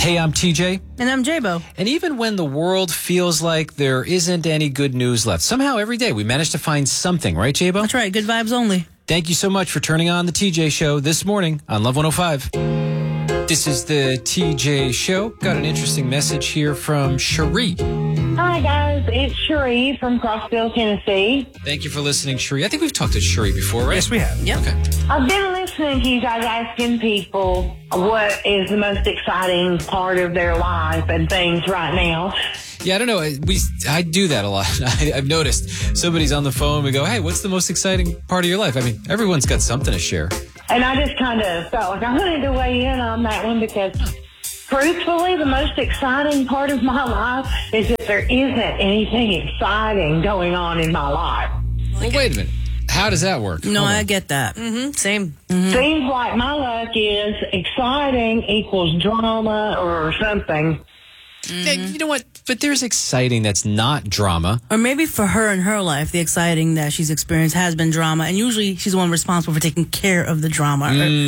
Hey, I'm TJ. And I'm J-Bo. And even when the world feels like there isn't any good news left, somehow every day we manage to find something, right, J-Bo? That's right. Good vibes only. Thank you so much for turning on the TJ Show this morning on Love 105. This is the TJ Show. Got an interesting message here from Cherie. Hi, guys. It's Cherie from Crossville, Tennessee. Thank you for listening, Cherie. I think we've talked to Cherie before, right? Yes, we have. Yep. Okay. I've been listening to you guys asking people what is the most exciting part of their life and things right now. Yeah, I don't know. I do that a lot. I've noticed somebody's on the phone. We go, hey, what's the most exciting part of your life? I mean, everyone's got something to share. And I just kind of felt like I wanted to weigh in on that one because, truthfully, the most exciting part of my life is that there isn't anything exciting going on in my life. Well, wait a minute. How does that work? No, Hold on. I get that. Same. Seems like my luck is exciting equals drama or something. You know what? But there's exciting that's not drama. Or maybe for her in her life, the exciting that she's experienced has been drama. And usually she's the one responsible for taking care of the drama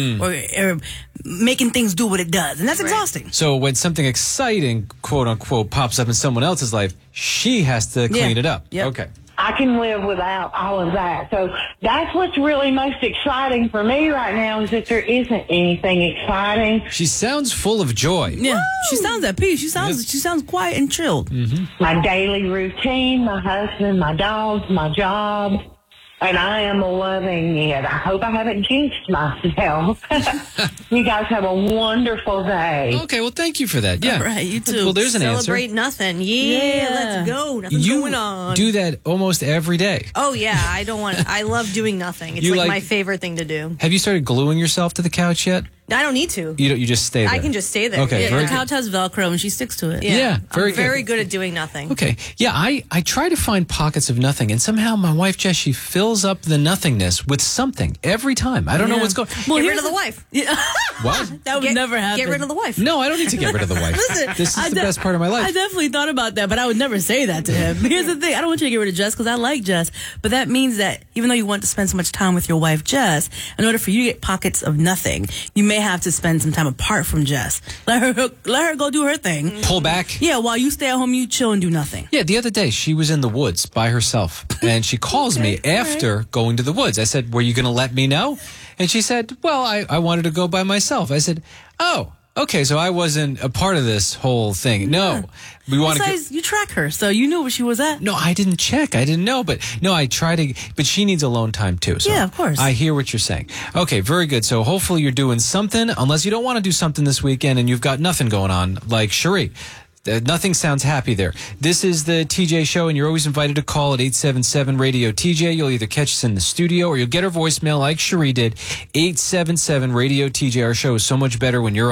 or making things do what it does. And that's exhausting. So when something exciting, quote unquote, pops up in someone else's life, she has to clean it up. Yep. Okay. I can live without all of that. So that's what's really most exciting for me right now is that there isn't anything exciting. She sounds full of joy. Yeah. She sounds at peace. She sounds quiet and chilled. My daily routine, my husband, my dogs, my job, and I am loving it. I hope I haven't jinxed myself. You guys have a wonderful day. Okay, well, thank you for that. Yeah. All right, you too. Well, there's an Celebrate answer. nothing. Yeah, let's go. Nothing's You going on. do that almost every day. Oh, yeah. I love doing nothing. It's You like like- my favorite thing to do. Have you started gluing yourself to the couch yet? I don't need to. You just stay there. I can just stay there. Okay, Yeah, very The couch has Velcro and she sticks to it. Yeah, very I'm good. very good at doing nothing. Okay. Yeah, I try to find pockets of nothing, and somehow my wife, Jess, she fills up the nothingness with something every time. I don't know what's going on. Well, Get rid here's of the wife. What? That would never happen. Get rid of the wife. No, I don't need to get rid of the wife. Listen, This is the best part of my I life. definitely thought about that, but I would never say that to him. Here's the thing. I don't want you to get rid of Jess because I like Jess. But that means that even though you want to spend so much time with your wife, Jess, in order for you to get pockets of nothing, you may have to spend some time apart from Jess. Let her go do her thing. Pull back. Yeah, while you stay at home, you chill and do nothing. Yeah, the other day she was in the woods by herself, and she calls me after going to the woods. I said, were you going to let me know? And she said, well, I wanted to go by myself. I said, oh, okay, so I wasn't a part of this whole thing. No. We want to Besides, you track her, so you knew where she was at. No, I didn't check. I didn't know, but no, I try to. But she needs alone time too. So Yeah, of course. I hear what you're saying. Okay, very good. So hopefully you're doing something, unless you don't want to do something this weekend and you've got nothing going on, like Cherie. Nothing sounds happy there. This is the TJ Show, and you're always invited to call at 877-RADIO-TJ. You'll either catch us in the studio or you'll get our voicemail like Cherie did, 877-RADIO-TJ. Our show is so much better when you're